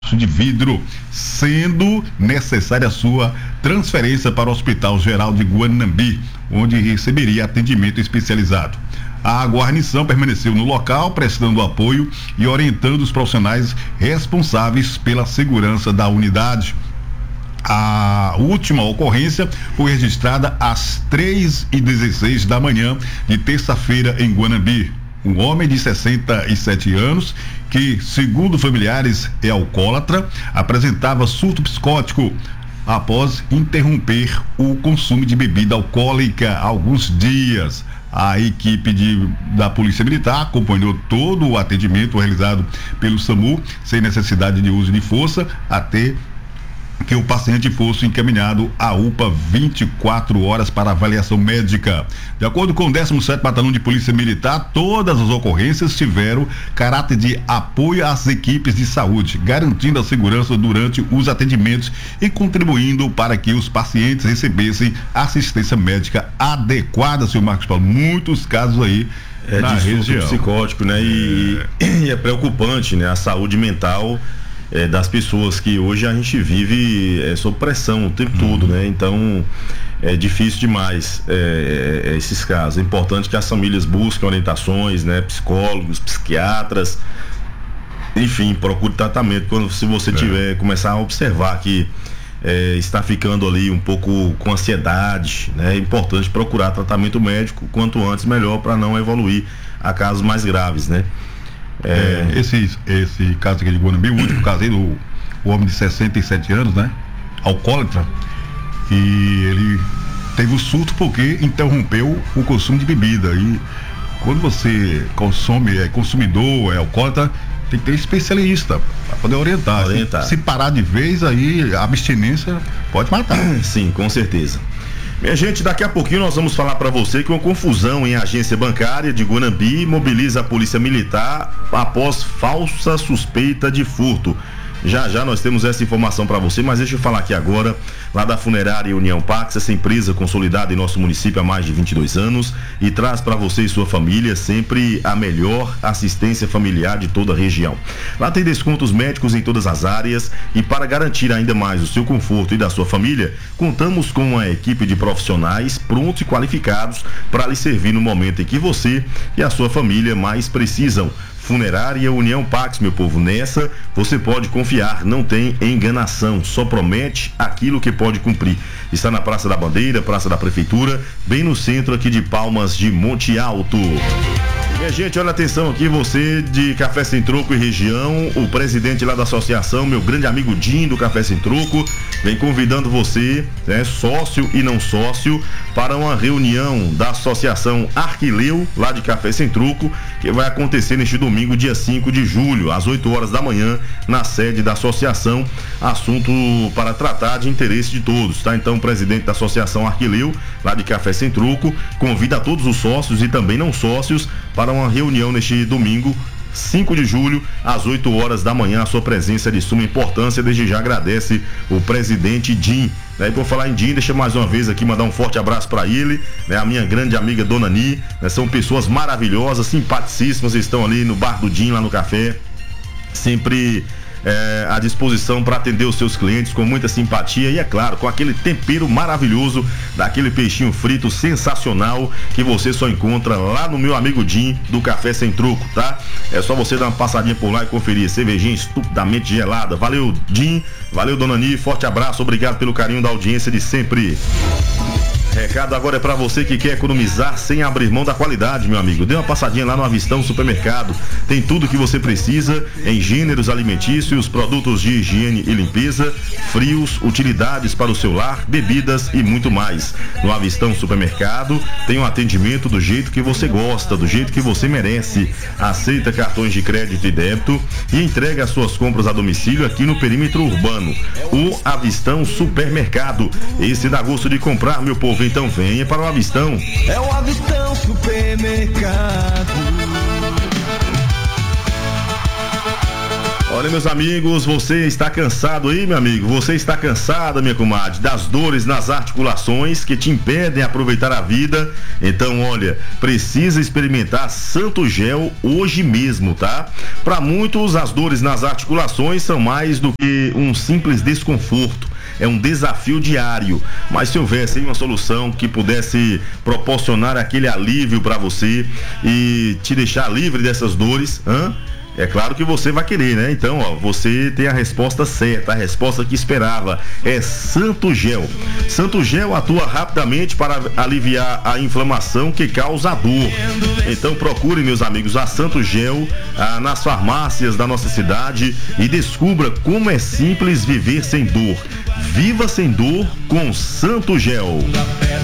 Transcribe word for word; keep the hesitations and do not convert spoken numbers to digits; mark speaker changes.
Speaker 1: pedaço de vidro, sendo necessária a sua transferência para o Hospital Geral de Guanambi, onde receberia atendimento especializado. A guarnição permaneceu no local, prestando apoio e orientando os profissionais responsáveis pela segurança da unidade. A última ocorrência foi registrada às três e dezesseis da manhã de terça-feira em Guanambi. Um homem de sessenta e sete anos, que, segundo familiares, é alcoólatra, apresentava surto psicótico após interromper o consumo de bebida alcoólica há alguns dias. A equipe de, da Polícia Militar acompanhou todo o atendimento realizado pelo SAMU, sem necessidade de uso de força, até que o paciente fosse encaminhado à U P A vinte e quatro horas para avaliação médica. De acordo com o décimo sétimo Batalhão de Polícia Militar, todas as ocorrências tiveram caráter de apoio às equipes de saúde, garantindo a segurança durante os atendimentos e contribuindo para que os pacientes recebessem assistência médica adequada, senhor Marcos Paulo. Muitos casos aí
Speaker 2: é,
Speaker 1: na
Speaker 2: de
Speaker 1: região.
Speaker 2: Psicótico, né? E é. e é preocupante, né? A saúde mental É, das pessoas, que hoje a gente vive é, sob pressão o tempo uhum. todo, né? Então é difícil demais é, é, esses casos. É importante que as famílias busquem orientações, né? Psicólogos, psiquiatras, enfim, procure tratamento quando, se você é. tiver, começar a observar que é, está ficando ali um pouco com ansiedade, né? É importante procurar tratamento médico quanto antes, melhor, para não evoluir a casos mais graves, né?
Speaker 1: É, esse, esse caso aqui de Guanambi, o último caso aí do o homem de sessenta e sete anos, né? Alcoólatra, e ele teve o surto porque interrompeu o consumo de bebida. E quando você consome, é consumidor, é alcoólatra, tem que ter especialista para poder orientar.
Speaker 2: orientar.
Speaker 1: Se, se parar de vez, aí a abstinência pode matar.
Speaker 2: Sim, com certeza. Minha gente, daqui a pouquinho nós vamos falar para você que uma confusão em agência bancária de Guanambi mobiliza a Polícia Militar após falsa suspeita de furto. Já já nós temos essa informação para você, mas deixa eu falar aqui agora, lá da Funerária União Pax, essa empresa consolidada em nosso município há mais de vinte e dois anos e traz para você e sua família sempre a melhor assistência familiar de toda a região. Lá tem descontos médicos em todas as áreas e, para garantir ainda mais o seu conforto e da sua família, contamos com uma equipe de profissionais prontos e qualificados para lhe servir no momento em que você e a sua família mais precisam. Funerária União Pax, meu povo, nessa você pode confiar, não tem enganação, só promete aquilo que pode cumprir. Está na Praça da Bandeira, Praça da Prefeitura, bem no centro aqui de Palmas de Monte Alto. Minha gente, olha atenção aqui, você de Café Sem Troco e região, o presidente lá da associação, meu grande amigo Dinho do Café Sem Troco, vem convidando você, né, sócio e não sócio, para uma reunião da associação Arquileu, lá de Café Sem Troco, que vai acontecer neste domingo, dia cinco de julho, às oito horas da manhã, na sede da associação, assunto para tratar de interesse de todos, tá? Então, o presidente da associação Arquileu, lá de Café Sem Troco, convida a todos os sócios e também não sócios para uma reunião neste domingo, cinco de julho, às oito horas da manhã. A sua presença é de suma importância. Desde já agradece o presidente Jim. Né? Por falar em Jim, deixa mais uma vez aqui mandar um forte abraço para ele, né? A minha grande amiga Dona Ni, né? São pessoas maravilhosas, simpaticíssimas, estão ali no bar do Jim, lá no café, sempre É, à disposição para atender os seus clientes com muita simpatia e, é claro, com aquele tempero maravilhoso daquele peixinho frito sensacional que você só encontra lá no meu amigo Jim do Café Sem Troco, tá? É só você dar uma passadinha por lá e conferir. Cervejinha estupidamente gelada. Valeu, Jim. Valeu, Dona Ni. Forte abraço. Obrigado pelo carinho da audiência de sempre. Recado agora é para você que quer economizar sem abrir mão da qualidade, meu amigo. Dê uma passadinha lá no Avistão Supermercado. Tem tudo que você precisa em gêneros alimentícios, produtos de higiene e limpeza, frios, utilidades para o seu lar, bebidas e muito mais. No Avistão Supermercado tem um atendimento do jeito que você gosta, do jeito que você merece. Aceita cartões de crédito e débito e entrega as suas compras a domicílio aqui no perímetro urbano. O Avistão Supermercado. Esse dá gosto de comprar, meu povo. Então venha para o Avistão.
Speaker 3: É o Avistão Supermercado.
Speaker 2: Olha, meus amigos, você está cansado aí, meu amigo? Você está cansada, minha comadre, das dores nas articulações que te impedem de aproveitar a vida? Então, olha, precisa experimentar Santo Gel hoje mesmo, tá? Para muitos, as dores nas articulações são mais do que um simples desconforto. É um desafio diário, mas se houvesse uma solução que pudesse proporcionar aquele alívio para você e te deixar livre dessas dores, hã? É claro que você vai querer, né? Então, ó, você tem a resposta certa, a resposta que esperava. É Santo Gel. Santo Gel atua rapidamente para aliviar a inflamação que causa a dor. Então, procure, meus amigos, a Santo Gel ah, nas farmácias da nossa cidade e descubra como é simples viver sem dor. Viva sem dor com Santo Gel.